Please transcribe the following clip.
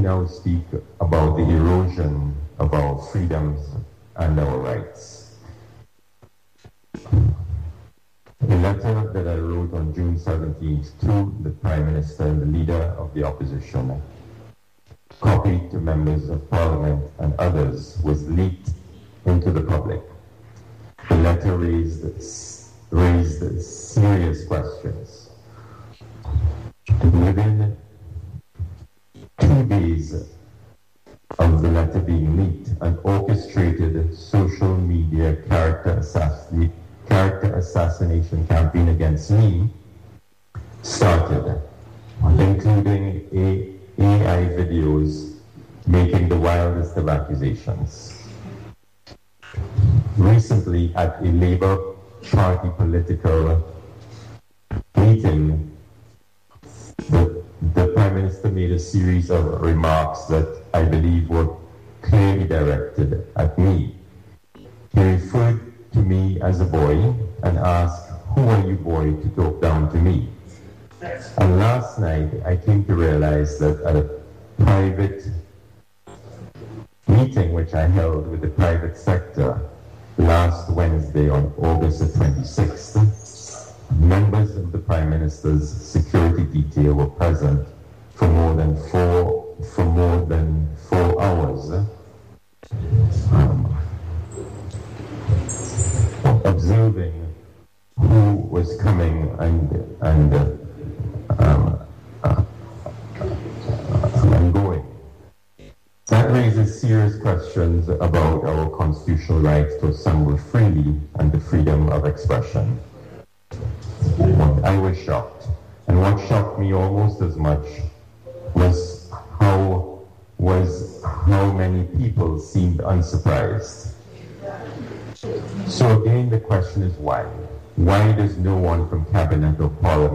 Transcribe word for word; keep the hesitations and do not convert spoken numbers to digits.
now speak about the erosion of our freedoms and our rights. A letter that I wrote on June seventeenth to the Prime Minister and the Leader of the Opposition, copied to members of Parliament and others, was leaked into the public. The letter raised, raised serious questions. Within two days of the letter being leaked, an orchestrated social media character assassination character assassination campaign against me started, including A I videos making the wildest of accusations. Recently, at a Labour Party political meeting, the, the Prime Minister made a series of remarks that I believe were clearly directed at me. He referred to me as a boy and asked, "Who are you, boy, to talk down to me?" And last night I came to realize that at a private meeting which I held with the private sector last Wednesday on August the twenty-sixth, members of the Prime Minister's security detail were present for more than four for more than four hours. Um, observing who was coming and and uh, um, uh, uh, and going. That raises serious questions about our constitutional rights to assemble freely and the freedom of expression. I was shocked, and what shocked me almost as much was how was how many people seemed unsurprised. So again, the question is why? Why does no one from Cabinet or Parliament